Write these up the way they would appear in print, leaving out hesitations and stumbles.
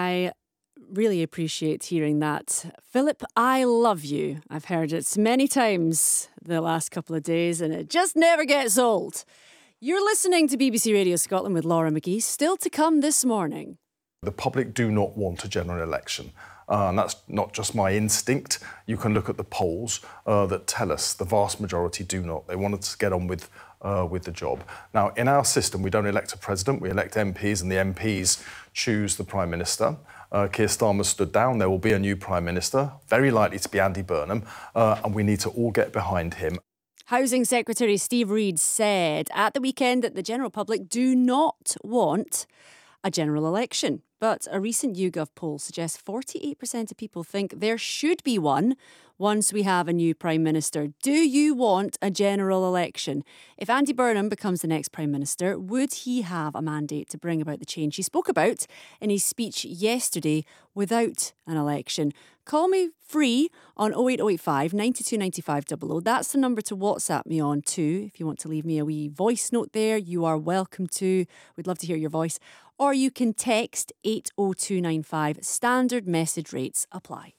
I really appreciate hearing that. Philip, I love you. I've heard it many times the last couple of days and it just never gets old. You're listening to BBC Radio Scotland with Laura McGee. Still to come this morning. The public do not want a general election. And that's not just my instinct. You can look at the polls that tell us the vast majority do not. They want us to get on with the job. Now, in our system, we don't elect a president, we elect MPs, and the MPs choose the Prime Minister. Keir Starmer stood down. There will be a new Prime Minister, very likely to be Andy Burnham, and we need to all get behind him. Housing Secretary Steve Reid said at the weekend that the general public do not want a general election. But a recent YouGov poll suggests 48% of people think there should be one once we have a new Prime Minister. Do you want a general election? If Andy Burnham becomes the next Prime Minister, would he have a mandate to bring about the change he spoke about in his speech yesterday without an election? Call me free on 08085 92 95 00. That's the number to WhatsApp me on too. If you want to leave me a wee voice note there, you are welcome to. We'd love to hear your voice. Or you can text 80295. Standard message rates apply.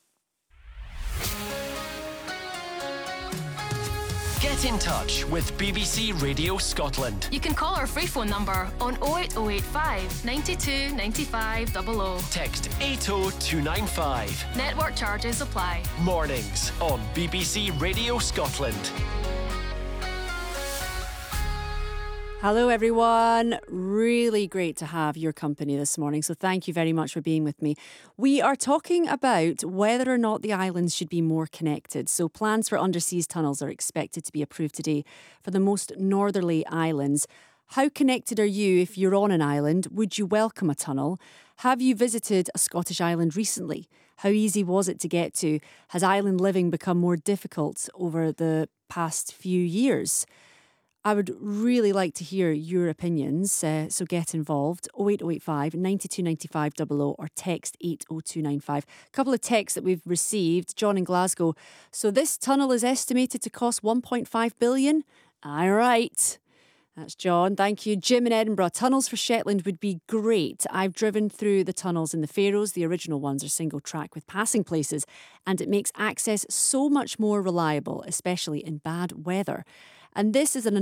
Get in touch with BBC Radio Scotland. You can call our free phone number on 08085 92 95 00. Text 80295. Network charges apply. Mornings on BBC Radio Scotland. Hello everyone, really great to have your company this morning, so thank you very much for being with me. We are talking about whether or not the islands should be more connected. So plans for underseas tunnels are expected to be approved today for the most northerly islands. How connected are you if you're on an island? Would you welcome a tunnel? Have you visited a Scottish island recently? How easy was it to get to? Has island living become more difficult over the past few years? I would really like to hear your opinions, so get involved. 08085 92 95 00 or text 80295. A couple of texts that we've received. John in Glasgow. So this tunnel is estimated to cost 1.5 billion? Aye, right. That's John. Thank you. Jim in Edinburgh. Tunnels for Shetland would be great. I've driven through the tunnels in the Faroes. The original ones are single track with passing places, and it makes access so much more reliable, especially in bad weather. And this is an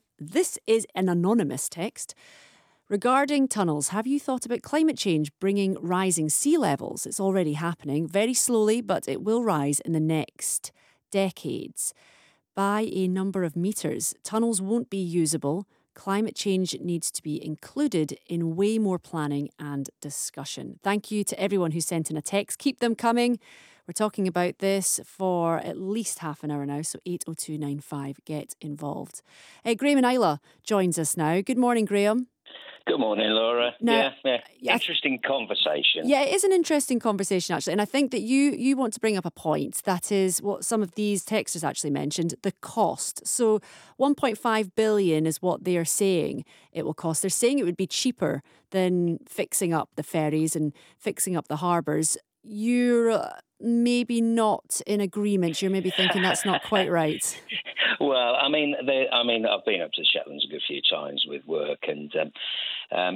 anonymous text. Regarding tunnels, have you thought about climate change bringing rising sea levels? It's already happening, very slowly, but it will rise in the next decades. By a number of metres, tunnels won't be usable. Climate change needs to be included in way more planning and discussion. Thank you to everyone who sent in a text. Keep them coming. We're talking about this for at least half an hour now, so 80295, get involved. Graham and Isla joins us now. Good morning, Graham. Good morning, Laura. Now, Interesting conversation. Yeah, it is an interesting conversation, actually. And I think that you want to bring up a point. That is what some of these texters actually mentioned, the cost. So 1.5 billion is what they are saying it will cost. They're saying it would be cheaper than fixing up the ferries and fixing up the harbours. You're maybe not in agreement. You're maybe thinking that's not quite right. Well, I mean, I've been up to the Shetlands a good few times with work, and some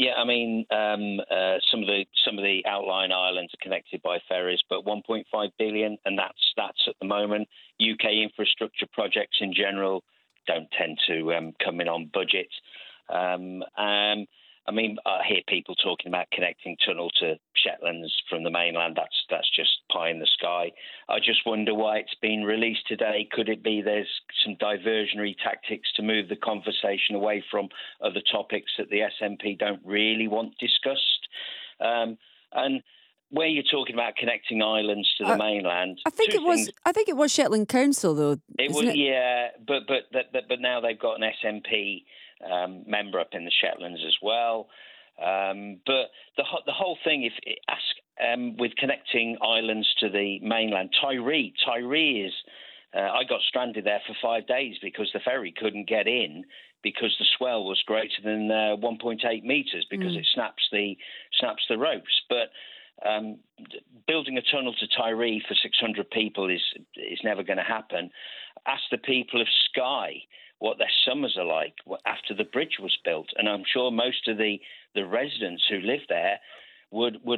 of the outlying islands are connected by ferries, but 1.5 billion, and that's at the moment. UK infrastructure projects in general don't tend to come in on budget. I hear people talking about connecting tunnel to Shetlands from the mainland. That's just pie in the sky. I just wonder why it's been released today. Could it be there's some diversionary tactics to move the conversation away from other topics that the SNP don't really want discussed? And where you're talking about connecting islands to the mainland, I think it was Shetland Council, though. Yeah, but now they've got an SNP member up in the Shetlands as well. But the whole thing, with connecting islands to the mainland, Tiree is. I got stranded there for 5 days because the ferry couldn't get in because the swell was greater than 1.8 metres because it snaps the ropes. But building a tunnel to Tiree for 600 people is never going to happen. Ask the people of Skye what their summers are like after the bridge was built, and I'm sure most of the residents who live there would